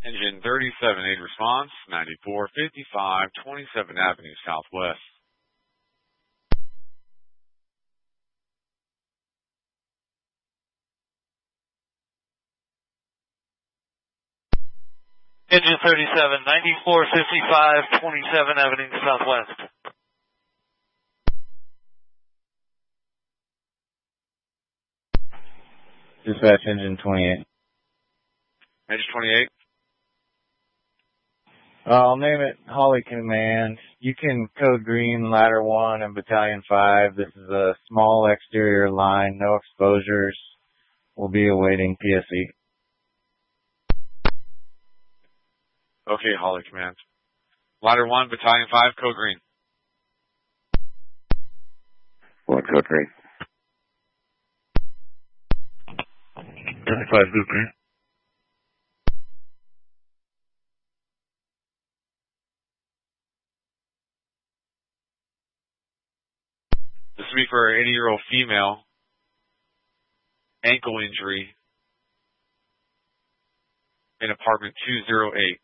Engine 37, aid response, 9455 27th Avenue Southwest. Engine 37, 9455 27th Avenue Southwest. Dispatch engine 28. Engine 28. I'll name it Holly Command. You can code green, ladder 1 and battalion 5. This is a small exterior line, no exposures. We'll be awaiting PSE. Okay, Holly Command. Ladder 1, battalion 5, code green. 1, code green. 25 blue green. This will be for an 80-year-old female. Ankle injury in apartment 208.